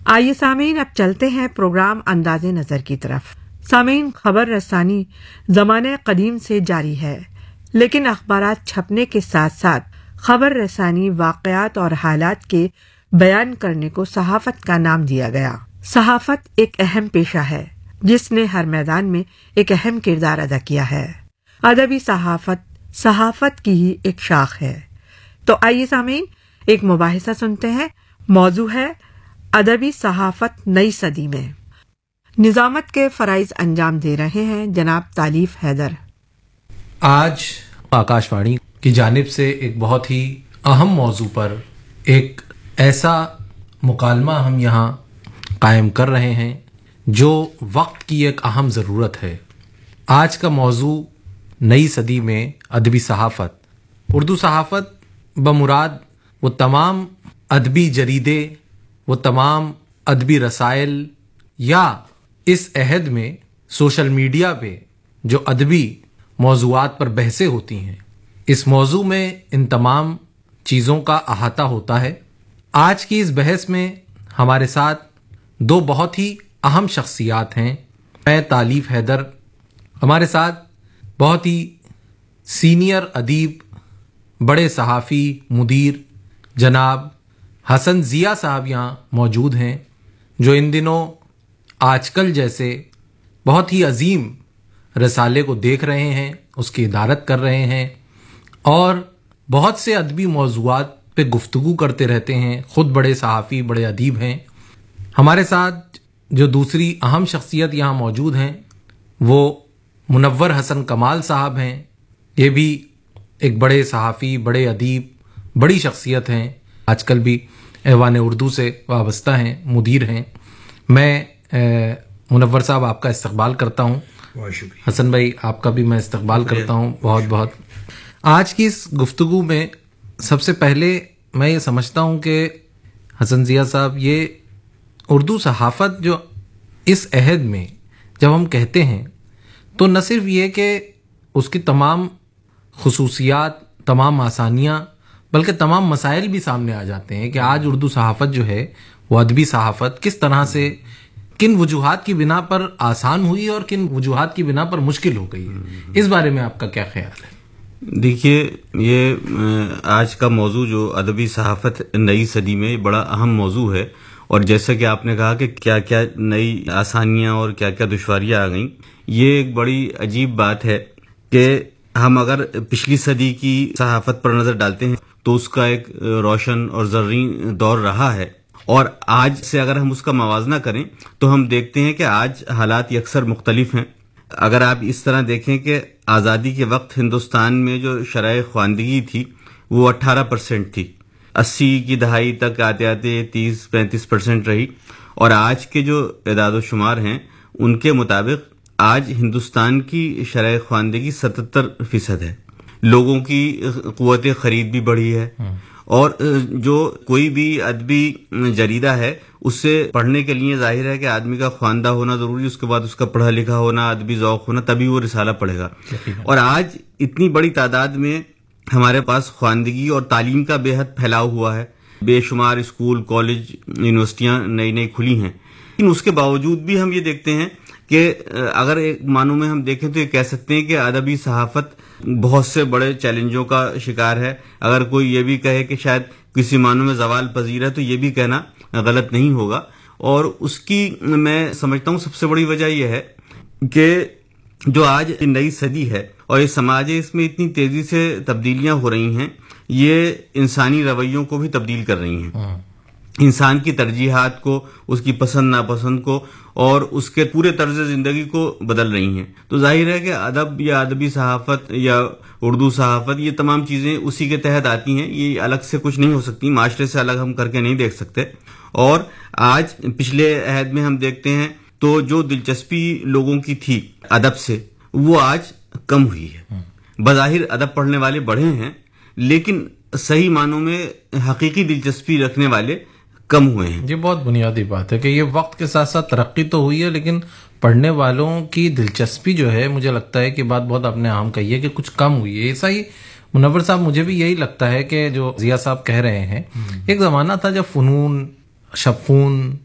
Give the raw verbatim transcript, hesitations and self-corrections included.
आइए सामीन, अब चलते हैं प्रोग्राम अंदाज़े नज़र की तरफ। सामीन, खबर रसानी ज़माने कदीम से जारी है, लेकिन अखबारात छपने के साथ साथ खबर रसानी वाक़यात और हालात के बयान करने को सहाफ़त का नाम दिया गया। सहाफ़त एक अहम पेशा है जिसने हर मैदान में एक अहम किरदार अदा किया है। अदबी सहाफ़त सहाफ़त की ही एक शाख है। तो आइए सामीन, एक मुबाहिसा सुनते हैं। मौजू है अदबी सहाफ़त नई सदी में। निज़ामत के फ़राइज़ अंजाम दे रहे हैं जनाब तालीफ हैदर। आज आकाशवाणी की जानिब से एक बहुत ही अहम मौजू पर एक ऐसा मुकालमा हम यहाँ कायम कर रहे हैं जो वक्त की एक अहम ज़रूरत है। आज का मौजू नई सदी में अदबी सहाफ़त। उर्दू सहाफ़त बमुराद वो तमाम अदबी जरीदे, वो तमाम अदबी रसायल या इस अहद में सोशल मीडिया पे जो अदबी मौज़ूआत पर बहसें होती हैं, इस मौजू में इन तमाम चीज़ों का अहाता होता है। आज की इस बहस में हमारे साथ दो बहुत ही अहम शख्सियात हैं। मैं तालीफ हैदर, हमारे साथ बहुत ही सीनियर अदीब, बड़े सहाफ़ी, मुदीर जनाब हसन ज़िया साहब यहाँ मौजूद हैं, जो इन दिनों आजकल जैसे बहुत ही अजीम रसाले को देख रहे हैं, उसकी इदारत कर रहे हैं और बहुत से अदबी मौज़ूआत पे गुफ्तगू करते रहते हैं। ख़ुद बड़े सहाफ़ी, बड़े अदीब हैं। हमारे साथ जो दूसरी अहम शख्सियत यहाँ मौजूद हैं वो मुनव्वर हसन कमाल साहब हैं। ये भी एक बड़े सहाफ़ी, बड़े अदीब, बड़ी शख्सियत हैं। आजकल भी ऐवान उर्दू से वाबस्ता हैं, मुदीर हैं। मैं मुनव्वर साहब आपका इस्तकबाल करता हूँ। हसन भाई आपका भी मैं इस्तकबाल करता हूँ बहुत बहुत। आज की इस गुफ्तगू में सबसे पहले मैं ये समझता हूँ कि हसन ज़िया साहब, ये उर्दू सहाफ़त जो इस अहद में जब हम कहते हैं तो न सिर्फ ये कि उसकी तमाम खुसूसियात, तमाम आसानियाँ, बल्कि तमाम मसाइल भी सामने आ जाते हैं कि आज उर्दू सहाफ़त जो है वो अदबी सहाफ़त किस तरह से, किन वजूहात की बिना पर आसान हुई और किन वजूहात की बिना पर मुश्किल हो गई है। इस बारे में आपका क्या ख्याल है? देखिए, ये आज का मौजू जो अदबी सहाफ़त नई सदी में बड़ा अहम मौजू है, और जैसा कि आपने कहा कि क्या क्या नई आसानियां और क्या क्या दुश्वारियां आ गईं, ये एक बड़ी अजीब बात है कि हम अगर पिछली सदी की सहाफ़त पर नज़र डालते हैं तो उसका एक रोशन और ज़र्री दौर रहा है, और आज से अगर हम उसका मवाजना करें तो हम देखते हैं कि आज हालात अक्सर मुख्तलिफ हैं। अगर आप इस तरह देखें कि आज़ादी के वक्त हिंदुस्तान में जो शरह ख्वानदगी थी वो अट्ठारह परसेंट थी, अस्सी की दहाई तक आते आते तीस पैंतीस परसेंट रही, और आज के जो एदाद शुमार हैं उनके मुताबिक आज हिंदुस्तान की शरह ख्वानदगी सतहत्तर फीसद है। लोगों की क़ुव्वत ख़रीद भी बढ़ी है, और जो कोई भी अदबी जरीदा है उससे पढ़ने के लिए जाहिर है कि आदमी का ख्वानदा होना ज़रूरी, उसके बाद उसका पढ़ा लिखा होना, अदबी ज़ौक़ होना, तभी वो रिसाला पढ़ेगा। और आज इतनी बड़ी तादाद में हमारे पास ख्वानदगी और तालीम का बेहद फैलाव हुआ है। बेशुमार स्कूल, कॉलेज, यूनिवर्सिटियां नई नई खुली हैं, लेकिन उसके बावजूद भी हम ये देखते हैं कि अगर एक मानों में हम देखें तो ये कह सकते हैं कि अदबी सहाफ़त बहुत से बड़े चैलेंजों का शिकार है। अगर कोई ये भी कहे कि शायद किसी मानों में ज़वाल पजीर है तो ये भी कहना गलत नहीं होगा। और उसकी मैं समझता हूँ सबसे बड़ी वजह यह है कि जो आज नई सदी है और ये समाज है, इसमें इतनी तेजी से तब्दीलियां हो रही हैं, ये इंसानी रवैयों को भी तब्दील कर रही हैं, इंसान की तरजीहात को, उसकी पसंद नापसंद को और उसके पूरे तर्ज जिंदगी को बदल रही हैं। तो जाहिर है कि अदब या अदबी सहाफ़त या उर्दू सहाफ़त, ये तमाम चीज़ें उसी के तहत आती हैं, ये अलग से कुछ नहीं हो सकती, माशरे से अलग हम करके नहीं देख सकते। और आज पिछले अहद में हम देखते हैं तो जो दिलचस्पी लोगों की थी अदब से, वो आज कम हुई है। बज़ाहिर अदब पढ़ने वाले बढ़े हैं, लेकिन सही मानों में हकीकी दिलचस्पी रखने वाले कम हुए हैं। ये बहुत बुनियादी बात है कि ये वक्त के साथ साथ तरक्की तो हुई है, लेकिन पढ़ने वालों की दिलचस्पी जो है, मुझे लगता है कि बात बहुत आपने आम कही है कि कुछ कम हुई है। ऐसा ही मुनव्वर साहब, मुझे भी यही लगता है कि जो ज़िया साहब कह रहे हैं, एक ज़माना था जब फ़नून, शफ़ून,